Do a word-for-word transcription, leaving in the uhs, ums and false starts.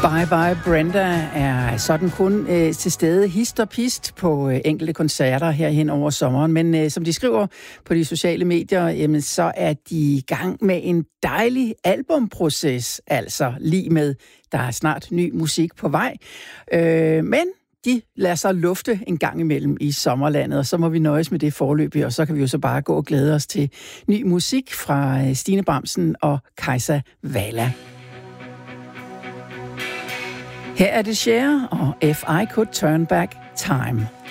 Bye Bye Brenda er sådan kun øh, til stede hist og pist på øh, enkelte koncerter herhen over sommeren. Men øh, som de skriver på de sociale medier, jamen, så er de i gang med en dejlig albumproces. Altså lige med, der er snart ny musik på vej. Øh, men de lader sig lufte en gang imellem i sommerlandet, og så må vi nøjes med det forløb, og så kan vi jo så bare gå og glæde os til ny musik fra Stine Bramsen og Kajsa Walla. Her er det Cher og If I Could Turn Back Time.